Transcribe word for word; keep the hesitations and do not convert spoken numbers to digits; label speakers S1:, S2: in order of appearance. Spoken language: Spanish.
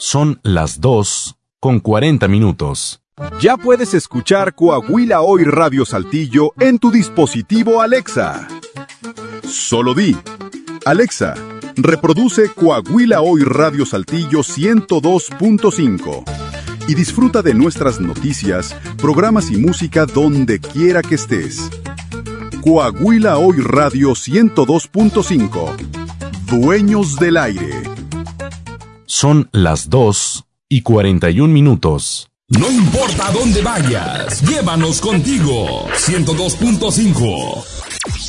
S1: Son las dos con cuarenta minutos.
S2: Ya puedes escuchar Coahuila Hoy Radio Saltillo en tu dispositivo Alexa. Solo di: Alexa, reproduce Coahuila Hoy Radio Saltillo ciento dos punto cinco y disfruta de nuestras noticias, programas y música donde quiera que estés. Coahuila Hoy Radio ciento dos punto cinco. Dueños del aire.
S1: Son las dos y cuarenta y un minutos.
S3: No importa a dónde vayas, llévanos contigo. ciento dos punto cinco.